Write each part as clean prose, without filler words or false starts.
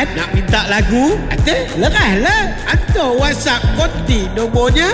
Mat nak minta lagu, ate lerahlah. Atau WhatsApp konti nombornya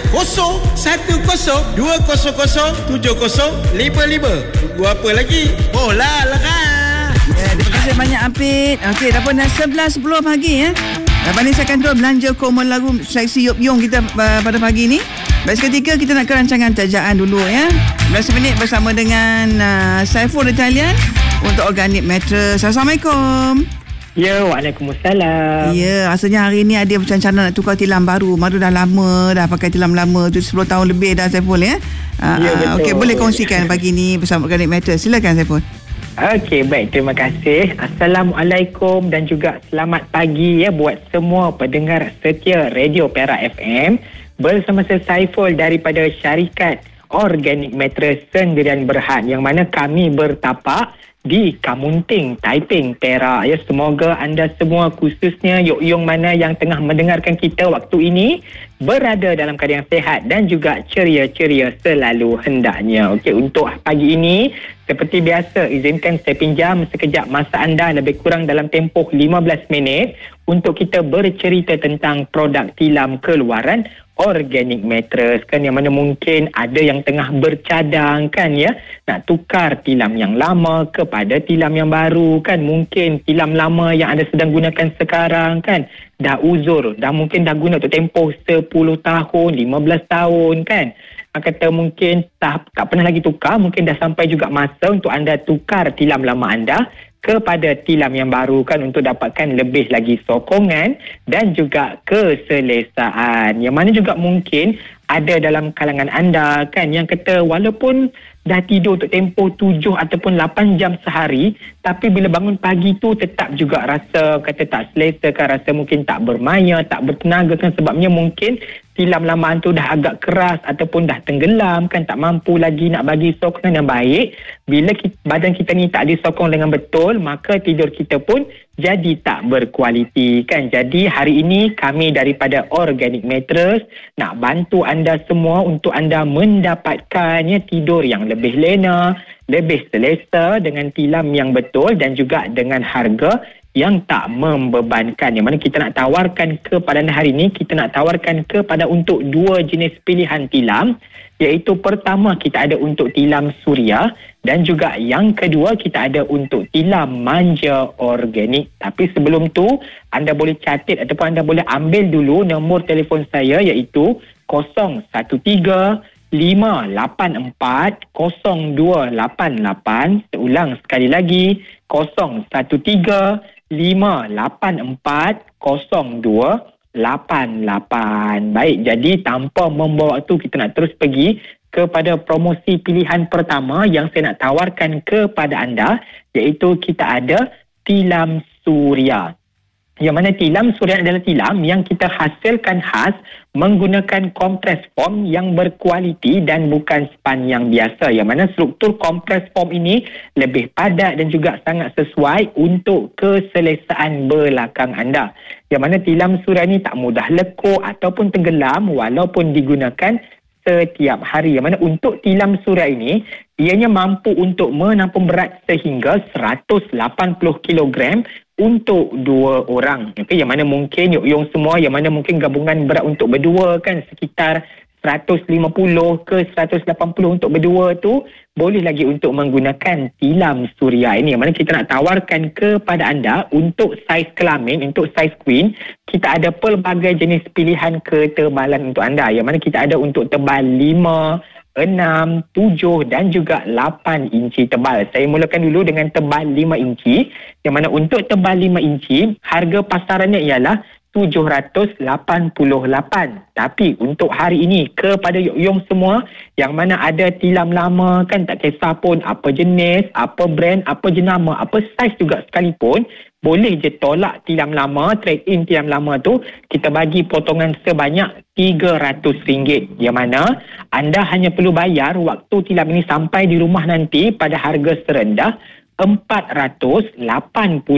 0102007055. Tunggu apa lagi? Bola lerah. Terima kasih banyak Apit. Okey, dah pun dah 11.10 pagi ya. Lepas ni saya akan terus belanja komen lagu seleksi Yop Yong kita pada pagi ni. Baik, seketika kita nak ke rancangan tajaan dulu ya. 11 minit bersama dengan Saiful Italian untuk Organic Mattress. Assalamualaikum. Ya, waalaikumsalam. Ya, asalnya hari ni ada rencana nak tukar tilam baru. Madu dah lama dah pakai tilam lama tu, 10 tahun lebih dah Saiful ya. Ya, betul. Okey, boleh kongsikan pagi ni bersama Organic Mattress. Silakan Saiful. Okey, baik. Terima kasih. Assalamualaikum dan juga selamat pagi ya buat semua pendengar setia Radio Perak FM. Bersama saya Saiful daripada syarikat Organic Mattress Sendirian Berhad, yang mana kami bertapak di Kamunting, Taiping, Perak ya. Semoga anda semua, khususnya Yok Yong mana yang tengah mendengarkan kita waktu ini, berada dalam keadaan sihat dan juga ceria-ceria selalu hendaknya. Okey, untuk pagi ini seperti biasa, izinkan saya pinjam sekejap masa anda lebih kurang dalam tempoh 15 minit untuk kita bercerita tentang produk tilam keluaran Organic Mattress kan, yang mana mungkin ada yang tengah bercadang kan ya, nak tukar tilam yang lama kepada tilam yang baru kan. Mungkin tilam lama yang anda sedang gunakan sekarang kan dah uzur, mungkin dah guna untuk tempoh 10 tahun, 15 tahun kan. Kata mungkin tak pernah lagi tukar, mungkin dah sampai juga masa untuk anda tukar tilam lama anda kepada tilam yang baru kan, untuk dapatkan lebih lagi sokongan dan juga keselesaan. Yang mana juga mungkin ada dalam kalangan anda kan yang kata walaupun dah tidur untuk tempoh 7 ataupun 8 jam sehari, tapi bila bangun pagi tu tetap juga rasa kata tak selesa kan, rasa mungkin tak bermaya, tak bertenaga kan, sebabnya mungkin tilam lamaan tu dah agak keras ataupun dah tenggelam kan, tak mampu lagi nak bagi sokongan yang baik. Bila badan kita ni tak disokong dengan betul, maka tidur kita pun jadi tak berkualiti kan. Jadi hari ini kami daripada Organic Mattress nak bantu anda semua untuk anda mendapatkan tidur yang lebih lena, lebih selesa dengan tilam yang betul dan juga dengan harga yang tak membebankan. Yang mana kita nak tawarkan kepada anda hari ini, kita nak tawarkan kepada untuk 2 jenis pilihan tilam, iaitu pertama kita ada untuk tilam suria dan juga yang kedua kita ada untuk tilam manja organik. Tapi sebelum tu anda boleh catat ataupun anda boleh ambil dulu nombor telefon saya, iaitu 013-584-0288. Seulang sekali lagi, 013-584-0288. Baik, jadi tanpa membawa waktu, kita nak terus pergi kepada promosi pilihan pertama yang saya nak tawarkan kepada anda, iaitu kita ada tilam suria. Yang mana tilam suria adalah tilam yang kita hasilkan khas menggunakan kompres foam yang berkualiti dan bukan span yang biasa. Yang mana struktur kompres foam ini lebih padat dan juga sangat sesuai untuk keselesaan belakang anda. Yang mana tilam suria ini tak mudah lekuk ataupun tenggelam walaupun digunakan setiap hari. Yang mana untuk tilam suria ini, ianya mampu untuk menampung berat sehingga 180 kg untuk 2 orang. Okay, yang mana mungkin Yok Yong semua, yang mana mungkin gabungan berat untuk berdua kan sekitar 150 ke 180 untuk berdua tu, boleh lagi untuk menggunakan tilam suria ini. Yang mana kita nak tawarkan kepada anda untuk saiz kelamin, untuk saiz queen, kita ada pelbagai jenis pilihan ketebalan untuk anda. Yang mana kita ada untuk tebal 5, 6, 7 dan juga 8 inci tebal. Saya mulakan dulu dengan tebal 5 inci. Yang mana untuk tebal 5 inci, harga pasarannya ialah 788. Tapi untuk hari ini kepada Yok Yong semua yang mana ada tilam lama kan, tak kisah pun apa jenis, apa brand, apa jenama, apa saiz juga sekalipun, boleh je tolak tilam lama, trade in tilam lama tu, kita bagi potongan sebanyak RM300. Yang mana anda hanya perlu bayar waktu tilam ini sampai di rumah nanti pada harga serendah RM480.